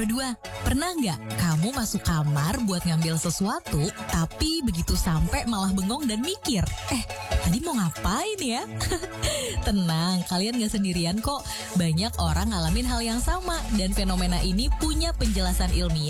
Nomor 2, pernah nggak kamu masuk kamar buat ngambil sesuatu, tapi begitu sampai malah bengong dan mikir, tadi mau ngapain ya? Tenang, kalian gak sendirian kok. Banyak orang ngalamin hal yang sama dan fenomena ini punya penjelasan ilmiah